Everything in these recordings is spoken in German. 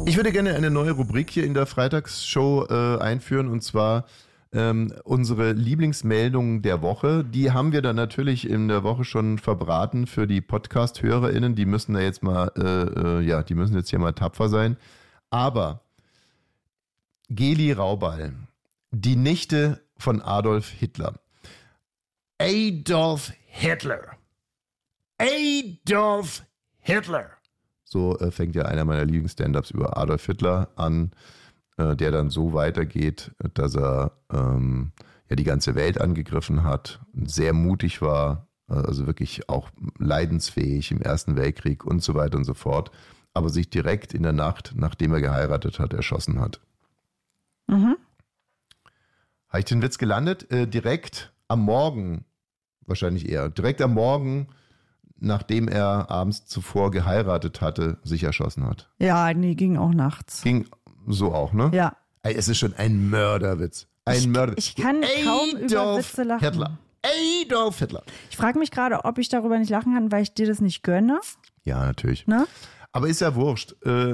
Ich würde gerne eine neue Rubrik hier in der Freitagsshow einführen, und zwar unsere Lieblingsmeldungen der Woche. Die haben wir dann natürlich in der Woche schon verbraten für die Podcast-HörerInnen. Die müssen da jetzt mal, die müssen jetzt hier mal tapfer sein. Aber Geli Raubal, die Nichte von Adolf Hitler. Adolf Hitler. Adolf Hitler. So fängt ja einer meiner Lieblings-Stand-Ups über Adolf Hitler an, der dann so weitergeht, dass er die ganze Welt angegriffen hat, sehr mutig war, also wirklich auch leidensfähig im Ersten Weltkrieg und so weiter und so fort, aber sich direkt in der Nacht, nachdem er geheiratet hat, erschossen hat. Mhm. Habe ich den Witz gelandet? Direkt am Morgen, wahrscheinlich eher, direkt am Morgen, nachdem er abends zuvor geheiratet hatte, sich erschossen hat. Ja, nee, ging auch nachts. Ging so auch, ne? Ja. Ey, es ist schon ein Mörderwitz. Ich kann kaum über Witze lachen. Hitler. Adolf Hitler. Ich frage mich gerade, ob ich darüber nicht lachen kann, weil ich dir das nicht gönne. Ja, natürlich. Ne? Aber ist ja wurscht.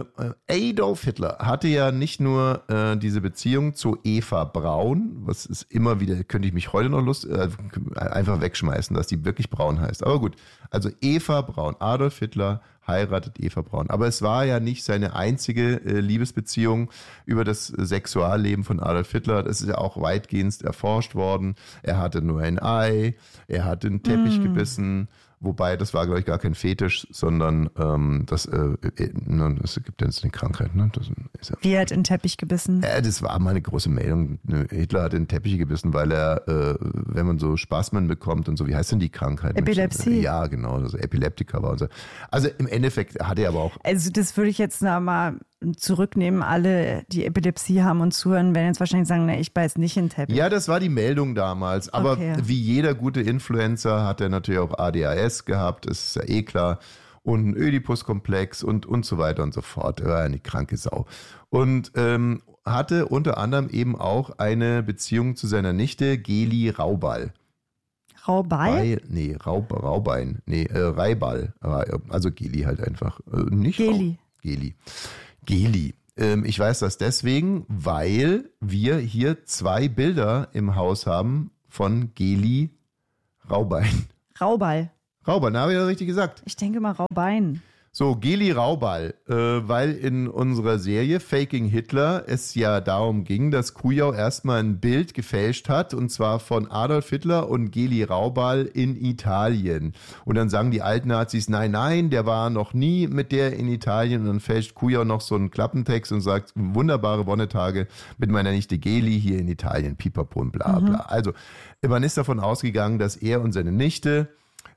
Adolf Hitler hatte ja nicht nur diese Beziehung zu Eva Braun, was ist immer wieder, könnte ich mich heute noch einfach wegschmeißen, dass die wirklich Braun heißt. Aber gut, also Eva Braun, Adolf Hitler heiratet Eva Braun. Aber es war ja nicht seine einzige Liebesbeziehung über das Sexualleben von Adolf Hitler. Das ist ja auch weitgehend erforscht worden. Er hatte nur ein Ei, er hat den Teppich gebissen. Wobei, das war, glaube ich, gar kein Fetisch, sondern es gibt ja jetzt eine Krankheit. Ne? Wie er hat in den Teppich gebissen? Das war mal eine große Meldung. Hitler hat in den Teppich gebissen, weil er, wenn man so Spasmen bekommt und so, wie heißt denn die Krankheit? Epilepsie. Ja, genau, also Epileptiker war und so. Also im Endeffekt hat er aber auch... Also das würde ich jetzt mal zurücknehmen. Alle, die Epilepsie haben und zuhören, werden jetzt wahrscheinlich sagen, ich beiß nicht in den Teppich. Ja, das war die Meldung damals. Aber okay. Wie jeder gute Influencer hat er natürlich auch ADHS gehabt, das ist ja eh klar. Und einen Ödipus-Komplex und so weiter und so fort. Er war eine kranke Sau. Und hatte unter anderem eben auch eine Beziehung zu seiner Nichte Geli Raubal. Raubal? Raubein. Reibal. Also Geli halt einfach. Nicht Geli. Geli. Ich weiß das deswegen, weil wir hier 2 Bilder im Haus haben von Geli Raubein. Raubal. Raubal, habe ich ja richtig gesagt. Ich denke mal Raubein. So, Geli Raubal, weil in unserer Serie Faking Hitler es ja darum ging, dass Kujau erstmal ein Bild gefälscht hat, und zwar von Adolf Hitler und Geli Raubal in Italien. Und dann sagen die alten Nazis, nein, der war noch nie mit der in Italien. Und dann fälscht Kujau noch so einen Klappentext und sagt, wunderbare Wonnetage mit meiner Nichte Geli hier in Italien, pipapo und bla bla. Also, man ist davon ausgegangen, dass er und seine Nichte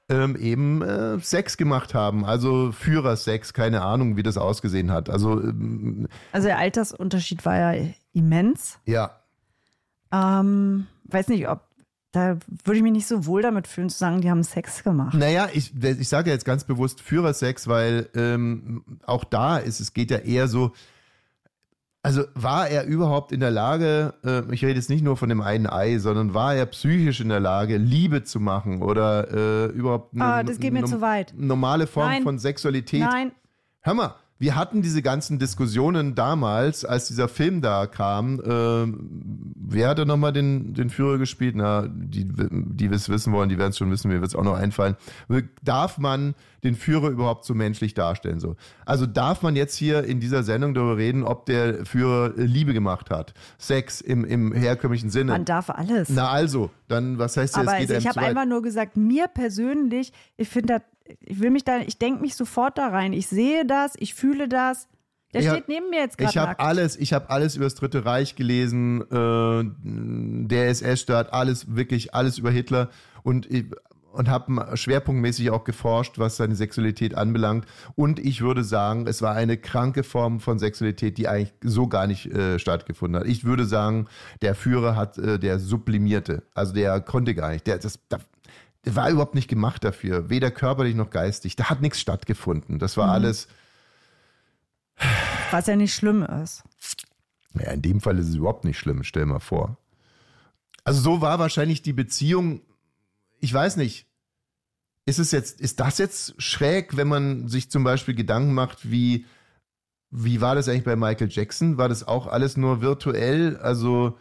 Sex gemacht haben, also Führersex, keine Ahnung, wie das ausgesehen hat. Also der Altersunterschied war ja immens. Ja. Weiß nicht, da würde ich mich nicht so wohl damit fühlen, zu sagen, die haben Sex gemacht. Naja, ich sage jetzt ganz bewusst Führersex, weil auch es geht ja eher so, also war er überhaupt in der Lage, ich rede jetzt nicht nur von dem einen Ei, sondern war er psychisch in der Lage, Liebe zu machen oder überhaupt das geht mir zu weit. Normale Form von Sexualität? Nein. Hör mal, wir hatten diese ganzen Diskussionen damals, als dieser Film da kam. Wer hat da nochmal den Führer gespielt? Na, die es wissen wollen, die werden es schon wissen, mir wird es auch noch einfallen. Darf man den Führer überhaupt so menschlich darstellen? So? Also darf man jetzt hier in dieser Sendung darüber reden, ob der Führer Liebe gemacht hat? Sex im herkömmlichen Sinne? Man darf alles. Na also, dann was heißt das? Aber ich habe einfach nur gesagt, mir persönlich, ich finde ich denke mich sofort da rein. Ich sehe das, ich fühle das. Der steht neben mir jetzt gerade. Ich habe alles über das Dritte Reich gelesen, der SS-Staat, wirklich alles über Hitler und habe schwerpunktmäßig auch geforscht, was seine Sexualität anbelangt. Und ich würde sagen, es war eine kranke Form von Sexualität, die eigentlich so gar nicht stattgefunden hat. Ich würde sagen, der Führer der sublimierte. Also der konnte gar nicht. Der war überhaupt nicht gemacht dafür, weder körperlich noch geistig. Da hat nichts stattgefunden. Das war alles... Was ja nicht schlimm ist. Ja, in dem Fall ist es überhaupt nicht schlimm, stell mal vor. Also so war wahrscheinlich die Beziehung, ich weiß nicht, ist das jetzt schräg, wenn man sich zum Beispiel Gedanken macht, wie wie war das eigentlich bei Michael Jackson? War das auch alles nur virtuell? Also,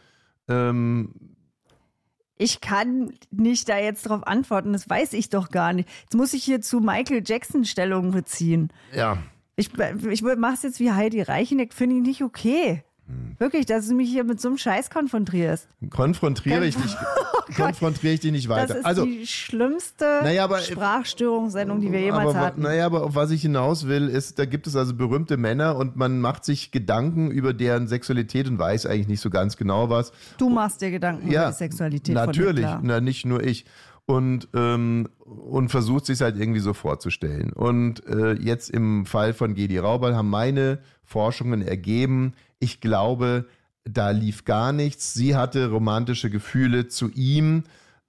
Ich kann nicht da jetzt drauf antworten, das weiß ich doch gar nicht. Jetzt muss ich hier zu Michael Jackson Stellung beziehen. ja. Ich mach's jetzt wie Heidi Reicheneck, finde ich nicht okay. Wirklich, dass du mich hier mit so einem Scheiß konfrontierst. Konfrontiere ich dich nicht weiter. Das ist die schlimmste Sprachstörungssendung, die wir jemals hatten. Aber auf was ich hinaus will, ist, da gibt es also berühmte Männer und man macht sich Gedanken über deren Sexualität und weiß eigentlich nicht so ganz genau was. Du machst dir Gedanken über die Sexualität natürlich, von Hitler. nicht nur ich. Und versucht sich halt irgendwie so vorzustellen. Und jetzt im Fall von Gedi Raubal haben meine Forschungen ergeben, ich glaube, da lief gar nichts. Sie hatte romantische Gefühle zu ihm,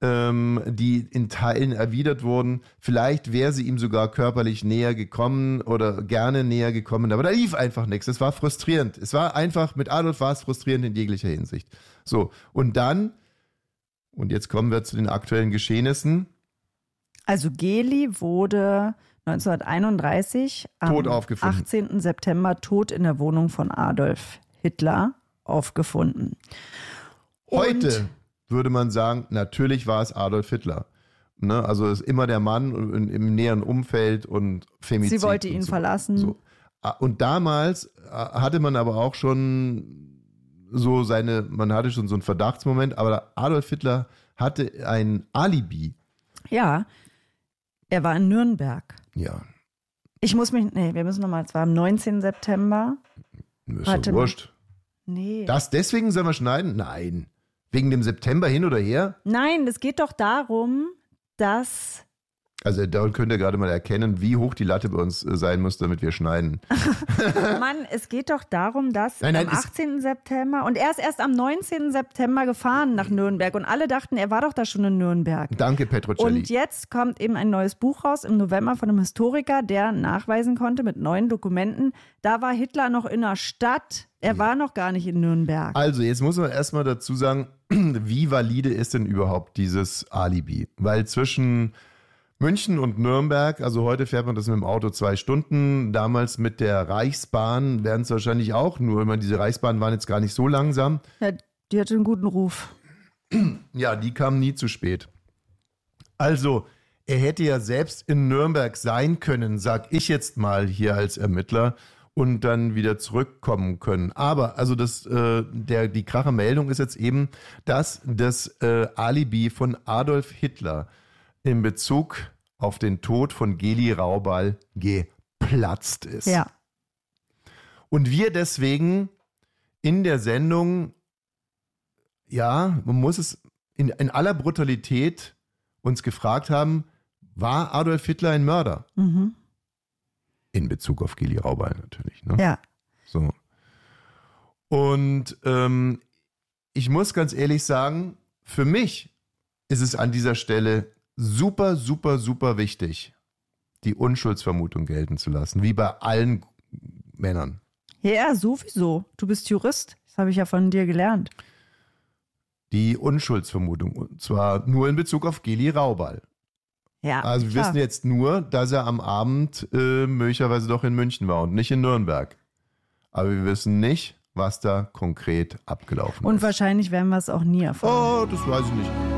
die in Teilen erwidert wurden. Vielleicht wäre sie ihm sogar körperlich näher gekommen oder gerne näher gekommen, aber da lief einfach nichts. Es war frustrierend. Es war einfach, mit Adolf war es frustrierend in jeglicher Hinsicht. So, und dann, und jetzt kommen wir zu den aktuellen Geschehnissen. Also Geli wurde 1931 am 18. September tot in der Wohnung von Adolf Hitler aufgefunden. Heute würde man sagen, natürlich war es Adolf Hitler. Ne? Also ist immer der Mann im näheren Umfeld und Femizid. Sie wollte ihn verlassen. So. Und damals hatte man aber auch schon man hatte schon so einen Verdachtsmoment, aber Adolf Hitler hatte ein Alibi. Ja, er war in Nürnberg. Ja. Wir müssen nochmal, es war am 19. September. Ist doch wurscht. Nee. Deswegen sollen wir schneiden? Nein. Wegen dem September hin oder her? Nein, es geht doch darum, dass... Also da könnt ihr gerade mal erkennen, wie hoch die Latte bei uns sein muss, damit wir schneiden. Mann, es geht doch darum, dass am 18. September und er ist erst am 19. September gefahren nach Nürnberg und alle dachten, er war doch da schon in Nürnberg. Danke, Petrocelli. Und jetzt kommt eben ein neues Buch raus im November von einem Historiker, der nachweisen konnte mit neuen Dokumenten, da war Hitler noch in der Stadt, er war noch gar nicht in Nürnberg. Also jetzt muss man erstmal dazu sagen, wie valide ist denn überhaupt dieses Alibi? Weil zwischen München und Nürnberg, also heute fährt man das mit dem Auto 2 Stunden, damals mit der Reichsbahn wären es wahrscheinlich auch nur, ich meine, diese Reichsbahnen waren jetzt gar nicht so langsam. Ja, die hatte einen guten Ruf. Ja, die kamen nie zu spät. Also, er hätte ja selbst in Nürnberg sein können, sag ich jetzt mal hier als Ermittler, und dann wieder zurückkommen können. Aber, also die Krachermeldung ist jetzt eben, dass das Alibi von Adolf Hitler in Bezug auf den Tod von Geli Raubal geplatzt ist. Ja. Und wir deswegen in der Sendung, ja, man muss es in aller Brutalität uns gefragt haben, war Adolf Hitler ein Mörder? Mhm. In Bezug auf Geli Raubal natürlich. Ne? Ja. So. Und ich muss ganz ehrlich sagen, für mich ist es an dieser Stelle super, super, super wichtig, die Unschuldsvermutung gelten zu lassen, wie bei allen Männern. Ja, sowieso. Du bist Jurist. Das habe ich ja von dir gelernt. Die Unschuldsvermutung, und zwar nur in Bezug auf Geli Raubal. Ja, also wir klar. wissen jetzt nur, dass er am Abend möglicherweise doch in München war und nicht in Nürnberg. Aber wir wissen nicht, was da konkret abgelaufen ist. Und wahrscheinlich werden wir es auch nie erfahren. Oh, das weiß ich nicht.